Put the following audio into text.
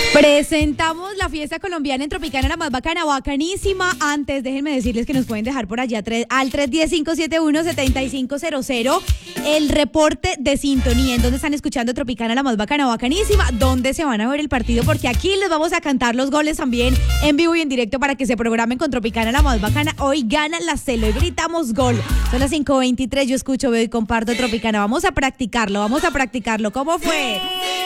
Presentamos la fiesta colombiana en Tropicana, la más bacana, bacanísima. Antes, déjenme decirles que nos pueden dejar por allá al 310-571-7500 el reporte de sintonía, en donde están escuchando Tropicana, la más bacana, bacanísima, donde se van a ver el partido, porque aquí les vamos a cantar los goles también en vivo y en directo para que se programen con Tropicana, la más bacana. Hoy gana la Celo y gritamos gol. Son las 5:23, yo escucho, veo y comparto Tropicana. Vamos a practicarlo. ¿Cómo fue?